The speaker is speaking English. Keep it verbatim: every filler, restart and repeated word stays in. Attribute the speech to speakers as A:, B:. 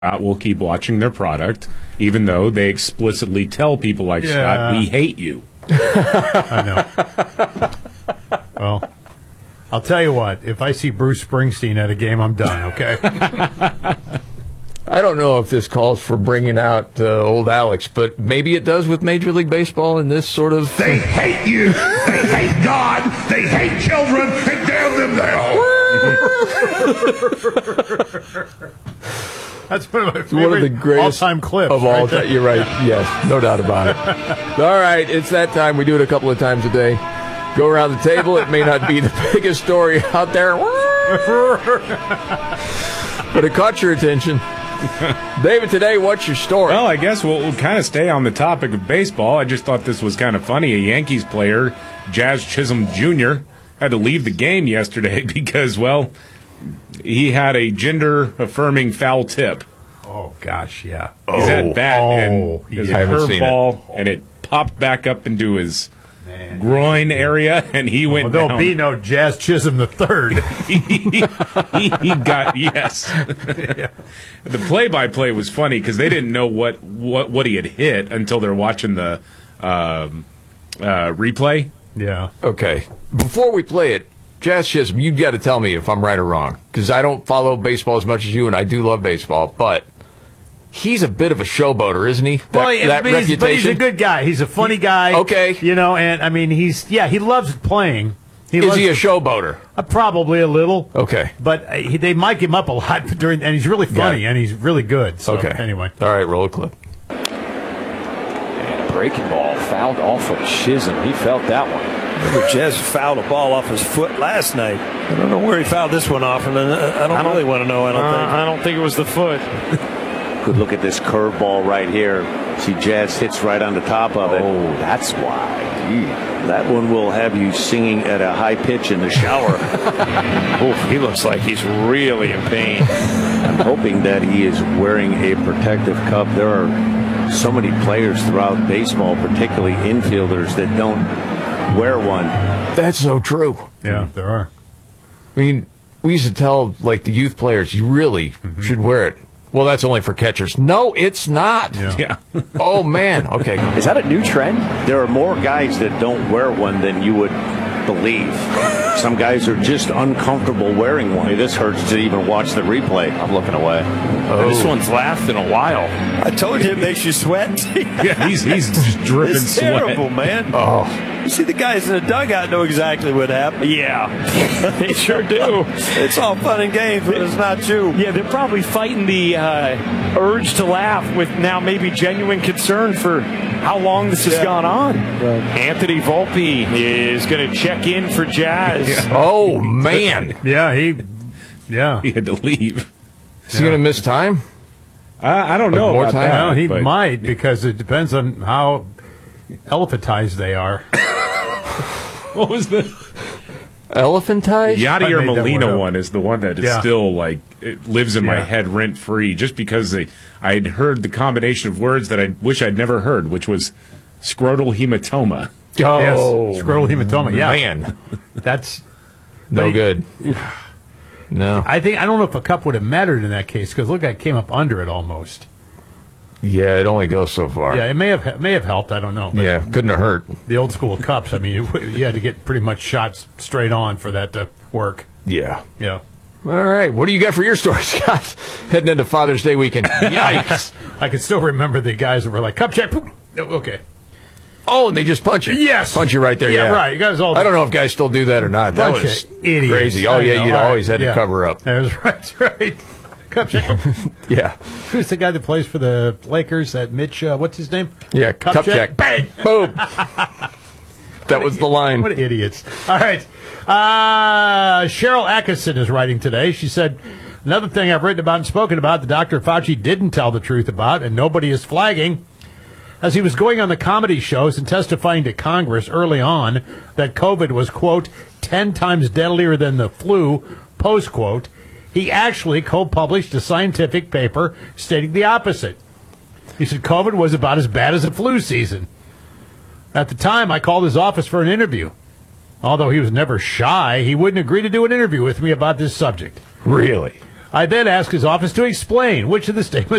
A: will keep watching their product, even though they explicitly tell people like
B: Yeah.
A: Scott, we hate you.
B: I know. Well, I'll tell you what. If I see Bruce Springsteen at a game, I'm done, okay?
C: I don't know if this calls for bringing out uh, old Alex, but maybe it does with Major League Baseball in this sort of...
D: They hate you. They hate God. They hate children. And damn them now.
B: That's one of my favorite
C: One of the greatest
B: all-time clips.
C: of all
B: right there.
C: time. You're right. Yes, no doubt about it. All right, it's that time. We do it a couple of times a day. Go around the table. It may not be the biggest story out there, but it caught your attention. David, today, what's your story?
A: Well, I guess we'll, we'll kind of stay on the topic of baseball. I just thought this was kind of funny. A Yankees player, Jazz Chisholm Junior, had to leave the game yesterday because, well, he had a gender-affirming foul tip.
B: Oh, gosh, yeah.
A: He's at bat,
B: Oh,
A: and
B: he
A: there's
B: did.
A: a
C: I haven't seen
A: curveball, and it popped back up into his groin area, and he went
B: Well, there'll
A: down.
B: be no Jazz Chisholm the third.
A: he, he got, yes. The play-by-play was funny because they didn't know what, what, what he had hit until they're watching the um, uh, replay.
B: Yeah.
C: Okay. Before we play it, Jazz Chisholm, you've got to tell me if I'm right or wrong, because I don't follow baseball as much as you, and I do love baseball, but he's a bit of a showboater, isn't he? That,
B: Well, I
C: that
B: mean, he's,
C: reputation?
B: but he's a good guy. He's a funny guy.
C: Okay.
B: You know, and I mean, he's, yeah, he loves playing. He
C: Is
B: loves,
C: he a showboater?
B: uh, probably a little.
C: Okay.
B: But uh, he, they mic him up a lot during, and he's really funny,
C: it.
B: and he's really good. So,
C: Okay.
B: anyway.
C: All right, roll a clip.
E: And a breaking ball fouled off of Chisholm. He felt that one.
F: Remember, Jazz fouled a ball off his foot last night. I don't know where he fouled this one off, and I don't, I don't really want to know. I don't
G: uh,
F: think.
G: I don't think it was the foot.
H: Good look at this curveball right here. See, Jazz hits right on the top of it.
E: Oh, that's why. Gee.
H: That one will have you singing at a high pitch in the shower.
F: Oof, he looks like he's really in pain.
H: I'm hoping that he is wearing a protective cup. There are so many players throughout baseball, particularly infielders, that don't wear one.
C: That's so true.
B: Yeah, there are.
C: I mean, we used to tell, like, the youth players, you really
B: Mm-hmm.
C: should wear it. Well, that's only for catchers. No, it's not.
B: Yeah.
A: Yeah.
C: Oh, man. Okay.
E: Is that a new trend?
H: There are more guys that don't wear one than you would believe. Some guys are just uncomfortable wearing one. This hurts to even watch the replay.
E: I'm looking away.
G: This one's lasted a while.
F: I told you it makes you sweat.
A: Yeah, he's, he's just dripping
F: It's
A: sweat.
F: terrible, man.
C: Oh.
F: You see, the guys in the dugout know exactly what happened.
G: Yeah, they sure do.
F: It's all fun and games, but it's not you.
G: Yeah, they're probably fighting the uh, urge to laugh with now maybe genuine concern for how long this has
F: Yeah.
G: gone on. Anthony Volpe is going to check in for Jazz.
C: Oh, man.
B: Yeah, he, yeah.
A: He had to leave.
C: Is he going to miss time?
A: I, I don't know
C: more
A: about
C: time?
A: that.
B: Well, he
A: but-
B: might, because it depends on how elephantized they are.
A: What was the
C: Elephantized?
A: Yadier
B: I made that
A: Molina
B: one up.
A: one is the one that is
B: Yeah.
A: still like it lives in my
B: Yeah.
A: head rent free just because they, I'd heard the combination of words that I wish I'd never heard, which was scrotal hematoma.
C: Oh,
B: Yes, scrotal hematoma. Yeah,
C: man.
B: that's
C: No
B: But-
C: good. No.
B: I think I don't know if a cup would have mattered in that case because look, I came up under it almost.
C: Yeah, it only goes so far.
B: Yeah, it may have may have helped. I don't know. But
C: Yeah, couldn't have hurt.
B: the old school cups. I mean, you, you had to get pretty much shots straight on for that to work.
C: Yeah.
B: Yeah.
C: All right. What do you got for your story, Scott? Heading into Father's Day weekend. Yikes.
B: I can still remember the guys that were like cup check. Poop. Okay.
C: Oh, and they just punch you.
B: Yes.
C: Punch you right there.
B: Yeah,
C: Yeah,
B: right. You guys all.
C: I don't know if guys still do that or not. That
B: Bunch
C: was
B: of idiots.
C: crazy. Oh,
B: I
C: yeah,
B: know.
C: you
B: All right.
C: always had to
B: Yeah.
C: cover up.
B: That was right. Right. Cup check.
C: Yeah.
B: Who's the guy that plays for the Lakers? That Mitch. Uh, what's his name?
C: Yeah, cup,
B: Cup
C: check.
B: check. Bang.
C: Boom. That was the line.
B: What idiots. All right. Uh, Cheryl Atkinson is writing today. She said, another thing I've written about and spoken about that Doctor Fauci didn't tell the truth about, and nobody is flagging, as he was going on the comedy shows and testifying to Congress early on that COVID was, quote, ten times deadlier than the flu, post quote, he actually co-published a scientific paper stating the opposite. He said COVID was about as bad as the flu season. At the time, I called his office for an interview. Although he was never shy, he wouldn't agree to do an interview with me about this subject.
C: Really?
B: I then asked his office to explain which of the statements